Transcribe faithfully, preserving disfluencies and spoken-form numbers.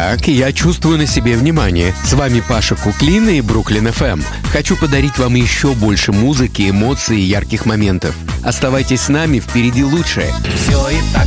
Так, я чувствую на себе внимание. С вами Паша Куклина и Бруклин эф эм. Хочу подарить вам еще больше музыки, эмоций и ярких моментов. Оставайтесь с нами, впереди лучшее. Все и так